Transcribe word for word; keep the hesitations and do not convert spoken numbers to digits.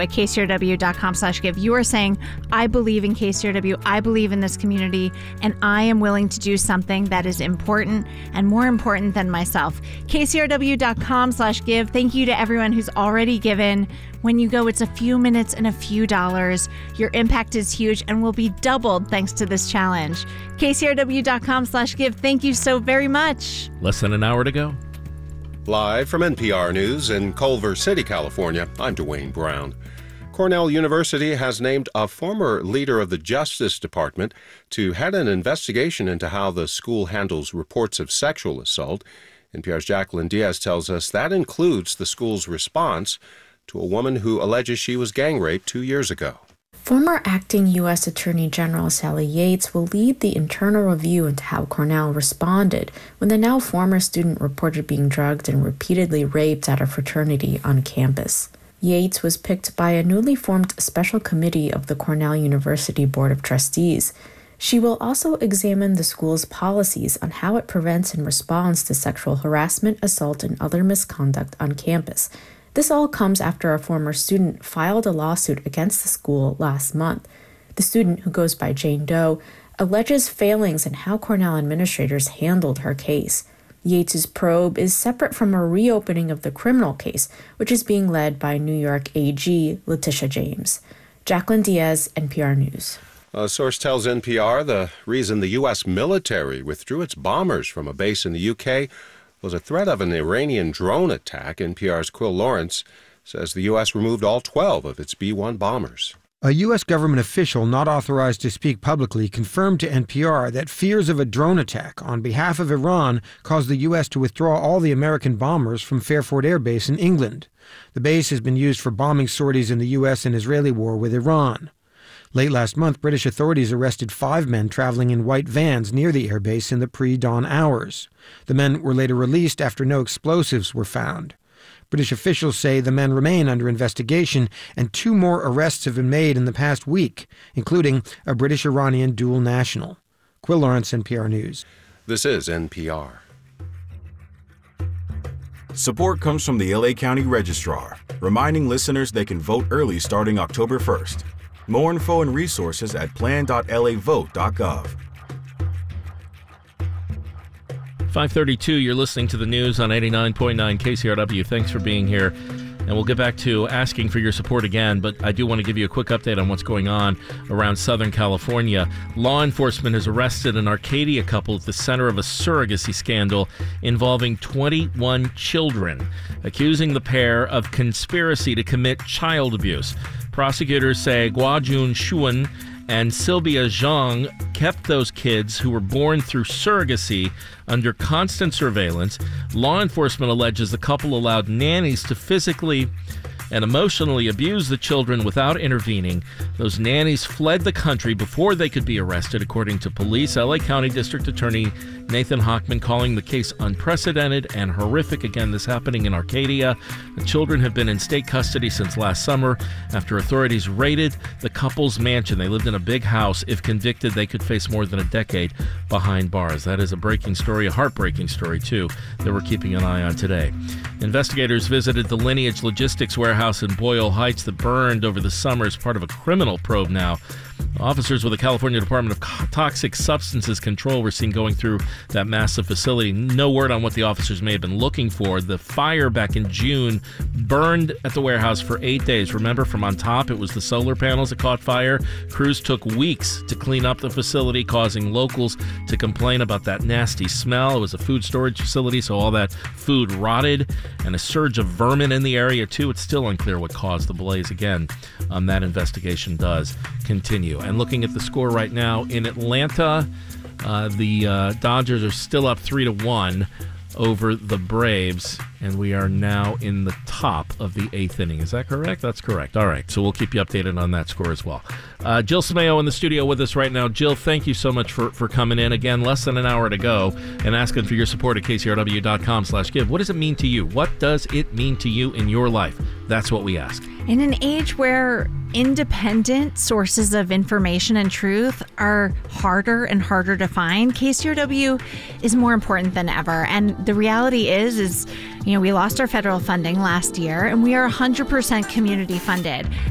at kcrw.com slash give. You are saying, I believe in K C R W, I believe in this community, and I am willing to do something that is important and more important than myself. kcrw.com slash give. Thank you to everyone who's already given. When you go, it's a few minutes and a few dollars. Your impact is huge and will be doubled thanks to this challenge. kcrw.com slash give. Thank you so very much. Less than an hour to go. Live from N P R News in Culver City, California, I'm Dwayne Brown. Cornell University has named a former leader of the Justice Department to head an investigation into how the school handles reports of sexual assault. N P R's Jacqueline Diaz tells us that includes the school's response to a woman who alleges she was gang raped two years ago. Former acting U S Attorney General Sally Yates will lead the internal review into how Cornell responded when the now former student reported being drugged and repeatedly raped at a fraternity on campus. Yates was picked by a newly formed special committee of the Cornell University Board of Trustees. She will also examine the school's policies on how it prevents and responds to sexual harassment, assault, and other misconduct on campus. This all comes after a former student filed a lawsuit against the school last month. The student, who goes by Jane Doe, alleges failings in how Cornell administrators handled her case. Yates's probe is separate from a reopening of the criminal case, which is being led by New York A G Letitia James. Jacqueline Diaz, N P R News. A source tells N P R the reason the U S military withdrew its bombers from a base in the U K was a threat of an Iranian drone attack. N P R's Quill Lawrence says the U S removed all twelve of its B one bombers. A U S government official not authorized to speak publicly confirmed to N P R that fears of a drone attack on behalf of Iran caused the U S to withdraw all the American bombers from Fairford Air Base in England. The base has been used for bombing sorties in the U S and Israeli war with Iran. Late last month, British authorities arrested five men traveling in white vans near the airbase in the pre-dawn hours. The men were later released after no explosives were found. British officials say the men remain under investigation, and two more arrests have been made in the past week, including a British-Iranian dual national. Quill Lawrence, N P R News. This is N P R. Support comes from the L A County Registrar, reminding listeners they can vote early starting October first. More info and resources at plan dot l a vote dot gov. five thirty-two, you're listening to the news on eighty-nine point nine K C R W. Thanks for being here. And we'll get back to asking for your support again, but I do want to give you a quick update on what's going on around Southern California. Law enforcement has arrested an Arcadia couple at the center of a surrogacy scandal involving twenty-one children, accusing the pair of conspiracy to commit child abuse. Prosecutors say Guojun Shuan and Sylvia Zhang kept those kids who were born through surrogacy under constant surveillance. Law enforcement alleges the couple allowed nannies to physically and emotionally abuse the children without intervening. Those nannies fled the country before they could be arrested, according to police. L A County District Attorney Nathan Hochman calling the case unprecedented and horrific. Again, this happening in Arcadia. The children have been in state custody since last summer after authorities raided the couple's mansion. They lived in a big house. If convicted, they could face more than a decade behind bars. That is a breaking story, a heartbreaking story, too, that we're keeping an eye on today. Investigators visited the Lineage Logistics warehouse in Boyle Heights that burned over the summer as part of a criminal probe now. Officers with the California Department of Toxic Substances Control were seen going through that massive facility. No word on what the officers may have been looking for. The fire back in June burned at the warehouse for eight days. Remember, from on top, it was the solar panels that caught fire. Crews took weeks to clean up the facility, causing locals to complain about that nasty smell. It was a food storage facility, so all that food rotted, and a surge of vermin in the area, too. It's still unclear what caused the blaze. Again, um, that investigation does continue. And looking at the score right now in Atlanta, uh, the uh, Dodgers are still up three to one over the Braves, and we are now in the top of the eighth inning. Is that correct? That's correct. All right, so we'll keep you updated on that score as well. Uh, Jill Samayo in the studio with us right now. Jill, thank you so much for, for coming in. Again, less than an hour to go, and asking for your support at kcrw.com slash give. What does it mean to you? What does it mean to you in your life? That's what we ask. In an age where independent sources of information and truth are harder and harder to find, K C R W is more important than ever. And the reality is, is, you know, we lost our federal funding last year, and we are one hundred percent community funded.